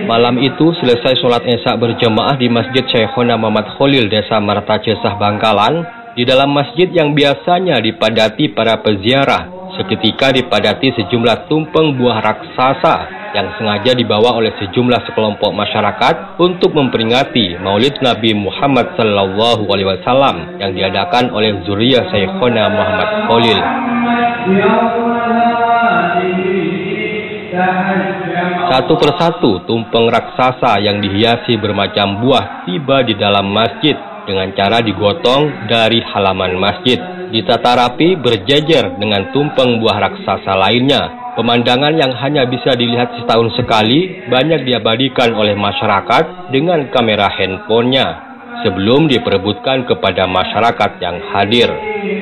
Malam itu selesai sholat Isya berjemaah di Masjid Syekhona Muhammad Khalil, Desa Martacesah, Bangkalan. Di dalam masjid yang biasanya dipadati para peziarah, seketika dipadati sejumlah tumpeng buah raksasa yang sengaja dibawa oleh sejumlah sekelompok masyarakat untuk memperingati Maulid Nabi Muhammad SAW yang diadakan oleh zuriyah Syekhona Muhammad Khalil. Satu persatu tumpeng raksasa yang dihiasi bermacam buah tiba di dalam masjid dengan cara digotong dari halaman masjid. Ditata rapi berjejer dengan tumpeng buah raksasa lainnya. Pemandangan yang hanya bisa dilihat setahun sekali banyak diabadikan oleh masyarakat dengan kamera handphonenya sebelum diperebutkan kepada masyarakat yang hadir.